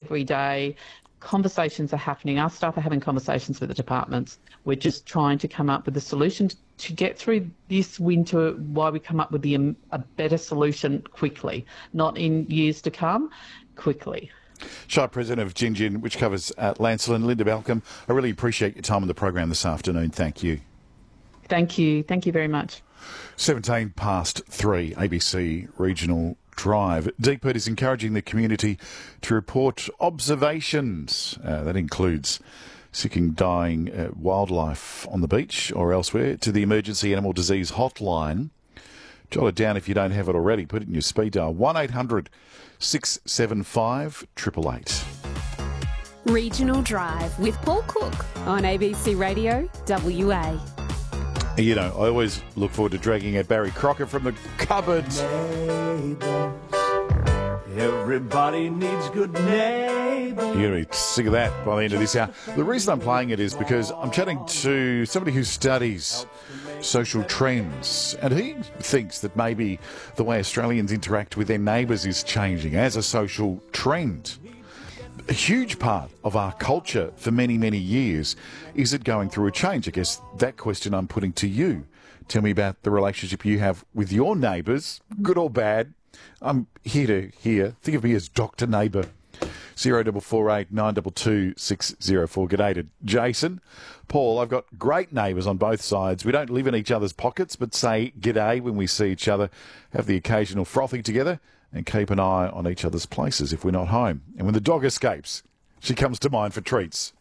every day. Conversations are happening. Our staff are having conversations with the departments. We're just trying to come up with a solution to get through this winter while we come up with a better solution quickly, not in years to come, quickly. Shire President of Gin, which covers Lancelin, Linda Malcolm, I really appreciate your time on the program this afternoon. Thank you. Thank you. Thank you very much. 17 past 3, ABC Regional Drive. DPIRD is encouraging the community to report observations. That includes sick and dying wildlife on the beach or elsewhere to the Emergency Animal Disease Hotline. Jot it down if you don't have it already. Put it in your speed dial. 1800 675 888. Regional Drive with Paul Cook on ABC Radio WA. You know, I always look forward to dragging out Barry Crocker from the cupboard. Neighbours. Everybody needs good neighbours. You're going to be sick of that by the end of this hour. The reason I'm playing it is because I'm chatting to somebody who studies social trends, and he thinks that maybe the way Australians interact with their neighbours is changing as a social trend. A huge part of our culture for many, many years. Is it going through a change? I guess that question I'm putting to you. Tell me about the relationship you have with your neighbours, good or bad. I'm here to hear. Think of me as Dr. Neighbour. 0448 922 604. G'day to Jason. Paul, I've got great neighbours on both sides. We don't live in each other's pockets, but say g'day when we see each other, have the occasional frothy together, and keep an eye on each other's places if we're not home. And when the dog escapes, she comes to mind for treats.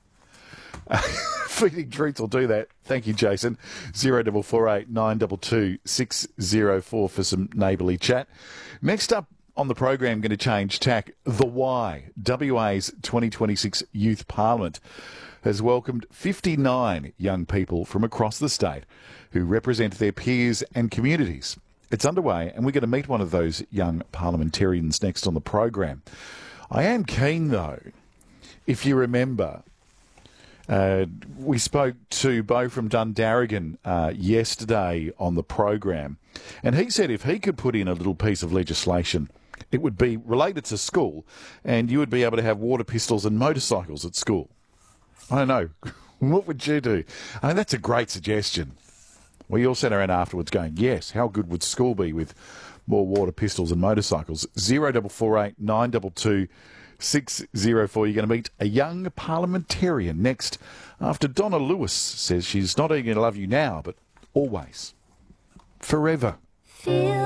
Feeding treats will do that. Thank you, Jason. 0448 922 604 for some neighbourly chat. Next up on the program, going to change tack. The Y, WA's 2026 Youth Parliament, has welcomed 59 young people from across the state who represent their peers and communities. It's underway, and we're going to meet one of those young parliamentarians next on the program. I am keen, though, if you remember, we spoke to Beau from Dundaragan yesterday on the program, and he said if he could put in a little piece of legislation, it would be related to school, and you would be able to have water pistols and motorcycles at school. I don't know. What would you do? I mean, that's a great suggestion. We all sat around afterwards going, yes, how good would school be with more water pistols and motorcycles? 0448 922 604. You're going to meet a young parliamentarian next after Donna Lewis says she's not only going to love you now, but always. Forever. Feel